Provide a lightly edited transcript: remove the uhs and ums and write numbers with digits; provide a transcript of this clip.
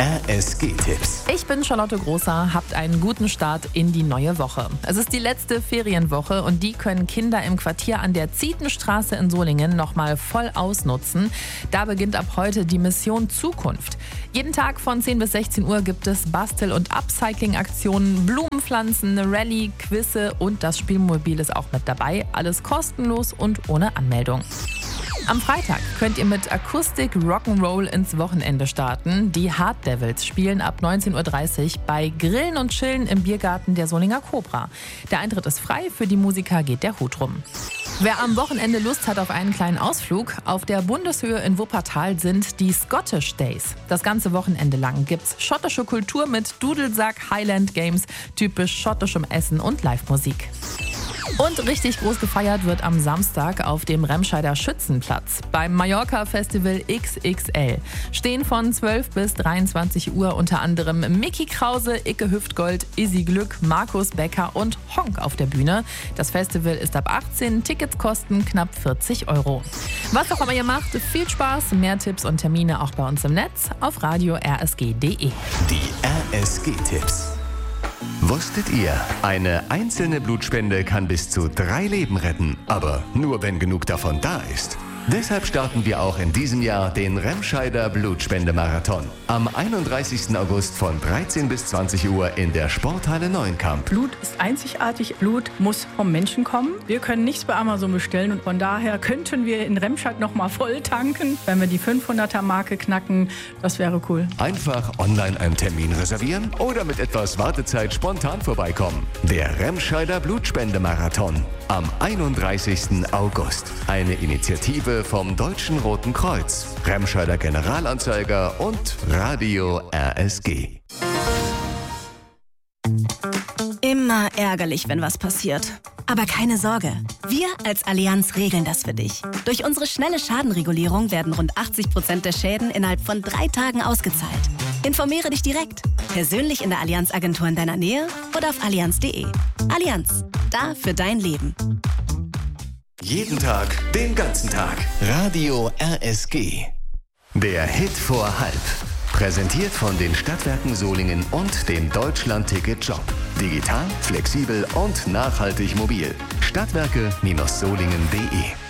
RSG-Tipps. Ich bin Charlotte Großer, habt einen guten Start in die neue Woche. Es ist die letzte Ferienwoche und die können Kinder im Quartier an der Zietenstraße in Solingen nochmal voll ausnutzen. Da beginnt ab heute die Mission Zukunft. Jeden Tag von 10 bis 16 Uhr gibt es Bastel- und Upcycling-Aktionen, Blumenpflanzen, eine Rallye, Quizze und das Spielmobil ist auch mit dabei. Alles kostenlos und ohne Anmeldung. Am Freitag könnt ihr mit Akustik Rock'n'Roll ins Wochenende starten. Die Hard Devils spielen ab 19.30 Uhr bei Grillen und Chillen im Biergarten der Solinger Cobra. Der Eintritt ist frei, für die Musiker geht der Hut rum. Wer am Wochenende Lust hat auf einen kleinen Ausflug, auf der Bundeshöhe in Wuppertal sind die Scottish Days. Das ganze Wochenende lang gibt's schottische Kultur mit Dudelsack, Highland Games, typisch schottischem Essen und Live-Musik. Und richtig groß gefeiert wird am Samstag auf dem Remscheider Schützenplatz beim Mallorca-Festival XXL. Stehen von 12 bis 23 Uhr unter anderem Micky Krause, Icke Hüftgold, Izzy Glück, Markus Becker und Honk auf der Bühne. Das Festival ist ab 18, Tickets kosten knapp 40 Euro. Was auch immer ihr macht, viel Spaß, mehr Tipps und Termine auch bei uns im Netz auf radio-rsg.de. Die RSG-Tipps. Wusstet ihr, eine einzelne Blutspende kann bis zu 3 Leben retten, aber nur wenn genug davon da ist. Deshalb starten wir auch in diesem Jahr den Remscheider Blutspendemarathon. Am 31. August von 13 bis 20 Uhr in der Sporthalle Neuenkamp. Blut ist einzigartig. Blut muss vom Menschen kommen. Wir können nichts bei Amazon bestellen und von daher könnten wir in Remscheid noch mal voll tanken. Wenn wir die 500er-Marke knacken, das wäre cool. Einfach online einen Termin reservieren oder mit etwas Wartezeit spontan vorbeikommen. Der Remscheider Blutspendemarathon am 31. August. Eine Initiative vom Deutschen Roten Kreuz, Remscheider Generalanzeiger und Radio RSG. Immer ärgerlich, wenn was passiert. Aber keine Sorge, wir als Allianz regeln das für dich. Durch unsere schnelle Schadenregulierung werden rund 80% der Schäden innerhalb von 3 Tagen ausgezahlt. Informiere dich direkt, persönlich in der Allianz-Agentur in deiner Nähe oder auf allianz.de. Allianz, da für dein Leben. Jeden Tag, den ganzen Tag. Radio RSG. Der Hit vor halb. Präsentiert von den Stadtwerken Solingen und dem Deutschland-Ticket-Job. Digital, flexibel und nachhaltig mobil. Stadtwerke-solingen.de